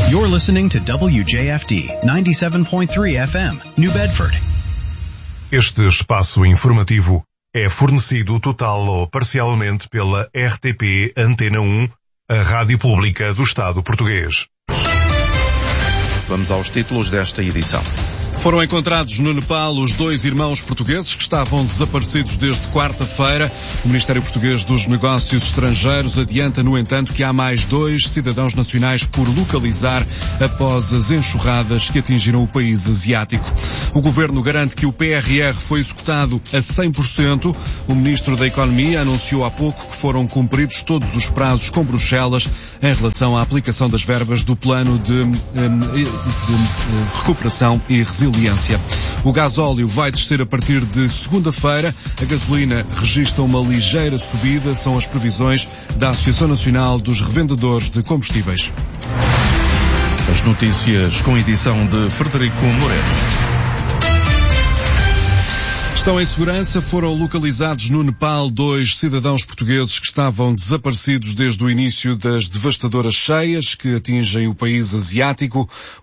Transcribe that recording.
You're listening to WJFD 97.3 FM, New Bedford. Este espaço informativo é fornecido total ou parcialmente pela RTP Antena 1, a Rádio Pública do Estado Português. Vamos aos títulos desta edição. Foram encontrados no Nepal os dois irmãos portugueses que estavam desaparecidos desde quarta-feira. O Ministério Português dos Negócios Estrangeiros adianta, no entanto, que há mais 2 cidadãos nacionais por localizar após as enxurradas que atingiram o país asiático. O Governo garante que o PRR foi executado a 100%. O Ministro da Economia anunciou há pouco que foram cumpridos todos os prazos com Bruxelas em relação à aplicação das verbas do Plano de Recuperação e Resiliência. O gasóleo vai descer a partir de segunda-feira. A gasolina registra uma ligeira subida, são as previsões da Associação Nacional dos Revendedores de Combustíveis. As notícias com edição de Frederico Moreira. Estão em segurança. Foram localizados no Nepal 2 cidadãos portugueses que estavam desaparecidos desde o início das devastadoras cheias que atingem o país asiático.